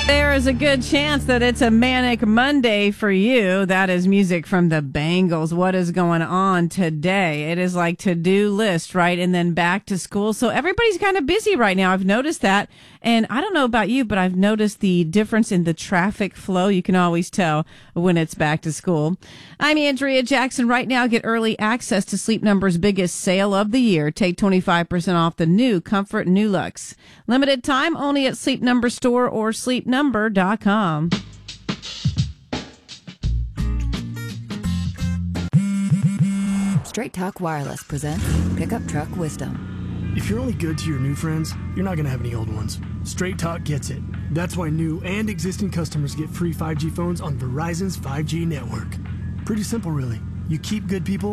There is a good chance that it's a manic Monday for you. That is music from the Bangles. What is going on today? It is like to-do list, right? And then back to school. So everybody's kind of busy right now. I've noticed that. And I don't know about you, but I've noticed the difference in the traffic flow. You can always tell when it's back to school. I'm Andrea Jackson. Right now, get early access to Sleep Number's biggest sale of the year. Take 25% off the new Comfort Nulux. Limited time only at Sleep Number store or sleepnumber.com. Straight Talk Wireless presents Pickup Truck Wisdom. If you're only good to your new friends, you're not going to have any old ones. Straight Talk gets it. That's why new and existing customers get free 5G phones on Verizon's 5G network. Pretty simple, really. You keep good people